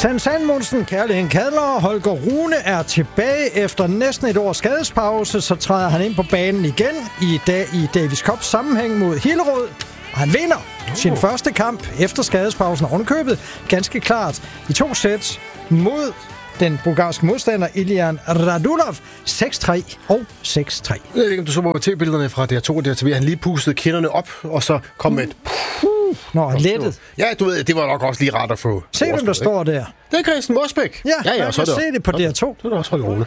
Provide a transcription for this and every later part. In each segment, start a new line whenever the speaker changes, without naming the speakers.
Alexander Salmonsen, Kærligheden Kadler og Holger Rune er tilbage efter næsten et års skadespause. Så træder han ind på banen igen i dag i Davis Cup sammenhæng mod Hillerød. Og han vinder sin første kamp efter skadespausen ovenkøbet ganske klart i 2 sæt mod den bulgarske modstander Ilian Radulov 6-3 og 6-3.
Jeg ved ikke, om du så på TV-billederne fra DR2 og DRTV. Han lige pustede kinderne op, og så kom med et...
lettet.
Ja, du ved, det var nok også lige rart at få...
Se, hvem der står der.
Det er Christian Mosbæk.
Ja, så se det på DR2.
Det er da også Holger Rune.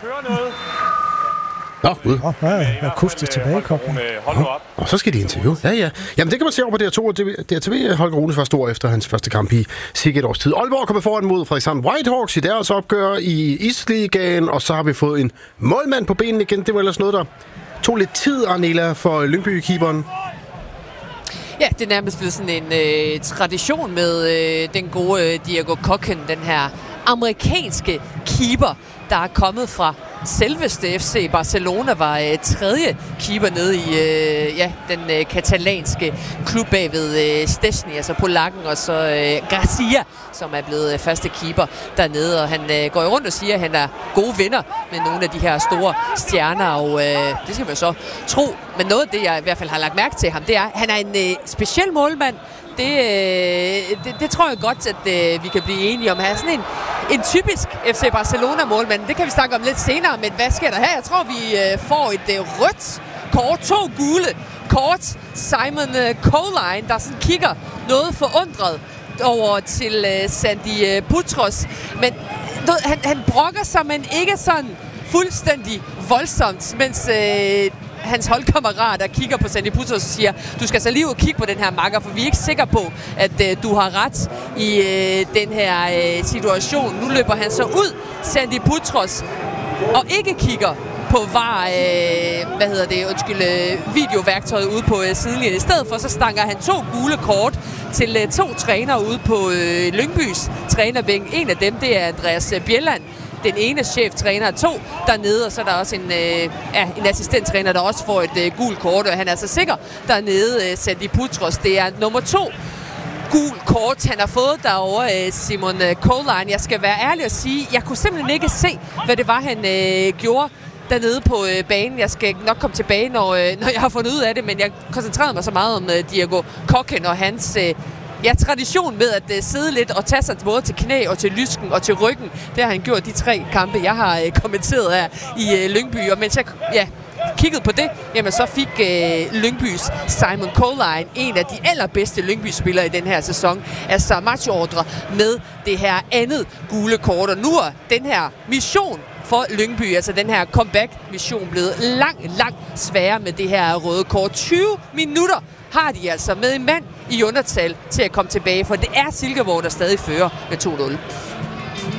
Nå, gud.
Akustisk tilbagekobling.
Og så skal de interviewe. Ja. Jamen, det kan man se over på DR2 og DRTV. Holger Rune første år efter hans første kamp i cirka et års tid. Aalborg kommer foran mod Frederikshavn Whitehawks i deres opgør i Isligaen, og så har vi fået en målmand på benen igen. Det var ellers noget, der tog lidt tid, Arnela, for Lyngby-keeperen.
Ja, det er nærmest blevet sådan en tradition med den gode Diego Kochen, den her amerikanske keeper, der er kommet fra selveste FC Barcelona, var tredje keeper nede i den katalanske klub bag ved Szczesny, altså polakken, og så Garcia, som er blevet første keeper dernede, og han går rundt og siger, at han er gode venner med nogle af de her store stjerner, og det skal man så tro. Men noget af det, jeg i hvert fald har lagt mærke til ham, det er, at han er en speciel målmand. Det tror jeg godt, at vi kan blive enige om. Han er sådan en typisk FC Barcelona-målmand. Det kan vi snakke om lidt senere, men hvad sker der her? Jeg tror, vi får et rødt kort, 2 gule kort. Simon Colijn, der sådan kigger noget forundret over til Sandy Butros. Men han brokker sig, men ikke sådan fuldstændig voldsomt, mens hans holdkammerater kigger på Sandy Butros og siger, du skal så lige ud og kigge på den her makker, for vi er ikke sikre på, at du har ret i den her situation. Nu løber han så ud, Sandy Butros, og ikke kigger på videoværktøjet ude på sidelinjen. I stedet for, så stanker han 2 gule kort til 2 trænere ude på Lyngbys trænerbænk. En af dem, det er Andreas Bjelland, den ene cheftræner, 2 dernede, og så er der også en assistenttræner, der også får et gult kort, og han er altså sikker dernede, Sandy Butros. Det er nummer 2 gul kort, han har fået derovre, Simon Colijn. Jeg skal være ærlig og sige, jeg kunne simpelthen ikke se, hvad det var, han gjorde dernede på banen. Jeg skal nok komme tilbage, når jeg har fundet ud af det, men jeg koncentrerede mig så meget om Diego Kochen og hans tradition med at sidde lidt og tage sig både til knæ og til lysken og til ryggen. Det har han gjort de 3 kampe, jeg har kommenteret her i Lyngby. Og mens jeg kiggede på det, jamen så fik Lyngbys Simon Colijn, en af de allerbedste Lyngby-spillere i den her sæson, altså matchordre med det her andet gule kort. Og nu er den her mission for Lyngby, altså den her comeback-mission, blevet langt sværere med det her røde kort. 20 minutter har de altså med en mand i undertal til at komme tilbage, for det er Silkeborg, der stadig fører med 2-0.